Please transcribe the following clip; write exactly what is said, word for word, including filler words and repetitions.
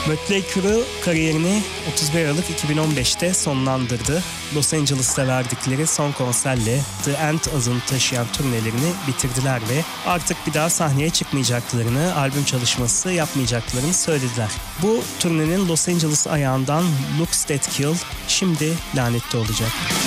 Mötley Crüe kariyerini otuz bir Aralık iki bin on beşte sonlandırdı. Los Angeles'ta verdikleri son konserle The End adını taşıyan turnelerini bitirdiler ve artık bir daha sahneye çıkmayacaklarını, albüm çalışması yapmayacaklarını söylediler. Bu turnenin Los Angeles ayağından Looks That Kill şimdi lanette olacak.